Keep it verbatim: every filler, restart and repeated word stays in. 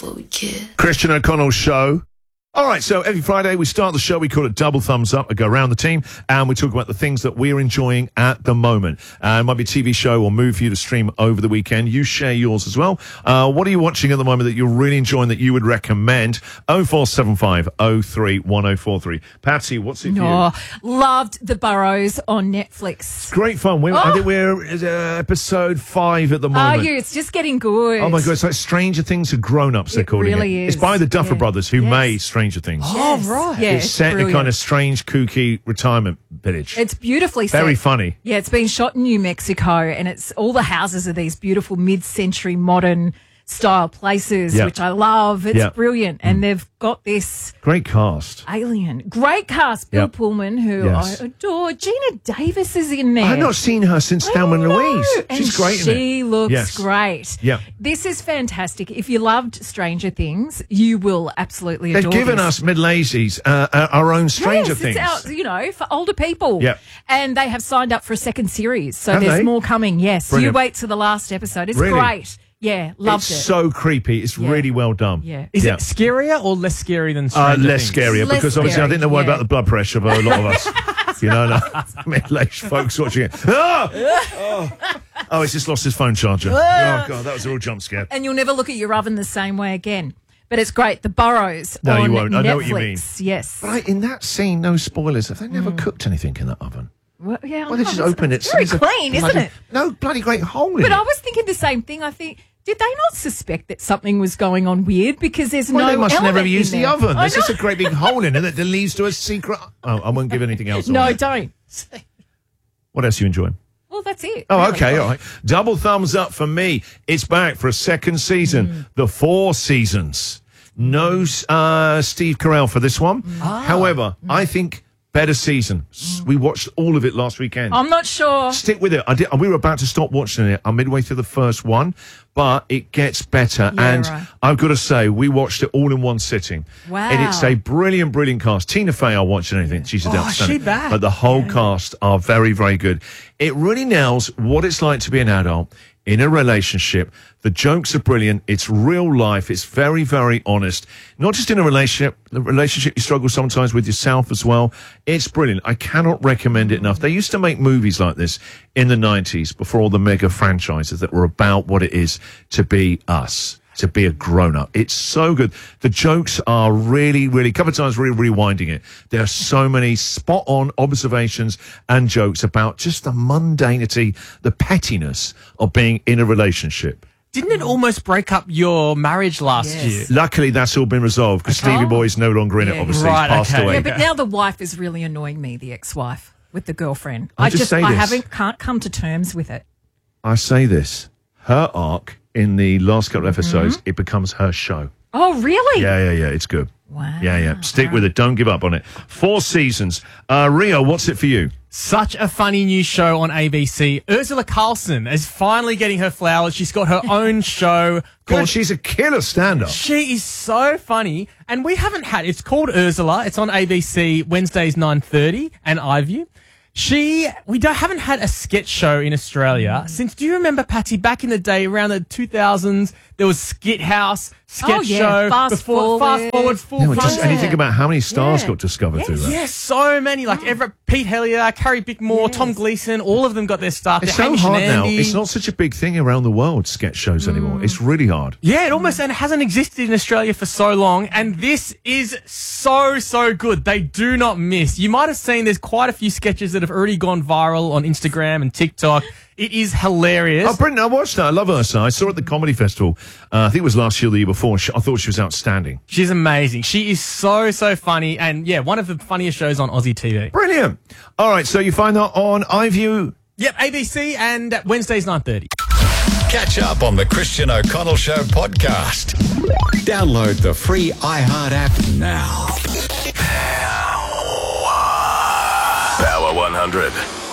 before we kiss. Christian O'Connell Show. All right, so every Friday we start the show, we call it Double Thumbs Up. We go around the team and we talk about the things that we're enjoying at the moment. Uh, it might be a T V show or movie for you to stream over the weekend. You share yours as well. Uh, what are you watching at the moment that you're really enjoying that you would recommend? oh four seven five oh three one oh four three. Patsy, what's it for you? Oh, loved The Burrows on Netflix. Great fun. We're, Oh. I think we're uh, episode five at the Are moment. you? It's just getting good. Oh my God, it's like Stranger Things for grown-ups, they're It calling really it. is. It's by the Duffer Yeah. Brothers who Yes. made Stranger Things. Oh, right. Yeah, it's, it's set in a brilliant. kind of strange, kooky retirement village. It's beautifully set. Very funny. Yeah, it's been shot in New Mexico, and it's all the houses are these beautiful mid-century modern style places, Yeah. which I love. It's Yeah. brilliant, and they've got this Great cast. alien, great cast. Bill Yep. Pullman, who Yes. I adore. Gina Davis is in there. I've not seen her since I Thelma and know. Louise. And She's great in it. She looks Yes. great. Yeah. This is fantastic. If you loved Stranger Things, you will absolutely They've adore given this. us middle-aged uh, uh, our own Stranger yes, Things. It's out, you know, for older people. Yep. And they have signed up for a second series, so Have there's they? more coming. Yes, Brilliant. you wait to the last episode. It's Really? great. Yeah, loved it's it. so creepy. It's Yeah. really well done. Yeah. Is Yeah. it scarier or less scary than Uh, Stranger less Things? scarier Less because obviously I scary, think they're worried yeah. about the blood pressure of a lot of us. You know, no, middle-aged folks watching it. Ah! Oh. oh, he's just lost his phone charger. Oh, God, that was a real jump scare. And you'll never look at your oven the same way again. But it's great. The Burrows No, on you won't. I Netflix. know what you mean. Yes. But I, in that scene, no spoilers, have they never Mm. cooked anything in that oven? Well, yeah, I Well, they know, just it's opened it. Very There's a clean, isn't bloody- it? No, bloody great hole in But it. I was thinking the same thing. I think, did they not suspect that something was going on weird because there's Well, no they must element never have in used the there. oven. I There's just a know. great big hole in it that leads to a secret. Oh, I won't give anything else No, away. don't. What else are you enjoying? Well, that's it. Oh, really. okay, all right. Double thumbs up for me. It's back for a second season. Mm. The Four Seasons. No uh, Steve Carell for this one. Ah. However, Mm. I think better season. S- We watched all of it last weekend. I'm not sure. Stick with it. I did, we were about to stop watching it. I'm midway through the first one, but it gets better. Yeah, and right. I've got to say, we watched it all in one sitting. Wow. And it's a brilliant, brilliant cast. Tina Fey, I watched anything. She's Oh, outstanding. she back? But the whole cast are very, very good. It really nails what it's like to be an adult in a relationship. The jokes are brilliant. It's real life. It's very, very honest. Not just in a relationship, the relationship you struggle sometimes with yourself as well. It's brilliant. I cannot recommend it enough. They used to make movies like this in the nineties before all the mega franchises that were about what it is to be us, to be a grown-up. It's so good. The jokes are really, really, a couple of times really rewinding it. There are so many spot-on observations and jokes about just the mundanity, the pettiness of being in a relationship. Didn't it almost break up your marriage last Yes. year? Luckily, that's all been resolved because Stevie Oh. Boy's no longer in it, Yeah. obviously. Right, He's passed okay. away. Yeah, but now the wife is really annoying me, the ex-wife, with the girlfriend. I'll I just just, say I this. haven't, can't come to terms with it. I say this. Her arc in the last couple of episodes, Mm-hmm. it becomes her show. Oh, really? Yeah, yeah, yeah. It's good. Wow. Yeah, yeah. Stick with it. Don't give up on it. Four seasons. Uh, Rio, what's it for you? Such a funny new show on A B C. Ursula Carlson is finally getting her flowers. She's got her own show God, called she's a killer stand-up. She is so funny. And we haven't had, it's called Ursula. It's on A B C Wednesdays nine thirty and iView. She, we don't, haven't had a sketch show in Australia since, do you remember, Patsy, back in the day, around the two thousands, there was Skit House, sketch Oh, yeah. show. Fast before, Forward. Fast Forward, Full Yeah, well, just, and you Yeah. think about how many stars Yeah. got discovered through that. Yes, so many. Like Everett, Pete Hellier, Carrie Bickmore, Tom Gleeson, all of them got their start. It's there. so Hamish hard and now. Andy. It's not such a big thing around the world, sketch shows anymore. It's really hard. Yeah, it almost and it hasn't existed in Australia for so long, and this is so, so good. They do not miss. You might have seen there's quite a few sketches that have already gone viral on Instagram and TikTok. It is hilarious. Oh, Brendan, I watched that. I love Ursula. I saw her at the Comedy Festival. Uh, I think it was last year or the year before. She, I thought she was outstanding. She's amazing. She is so, so funny, and yeah, one of the funniest shows on Aussie T V. Brilliant. All right, so you find that on iView. Yep, A B C and Wednesdays nine thirty. Catch up on the Christian O'Connell Show podcast. Download the free iHeart app now. Power one hundred.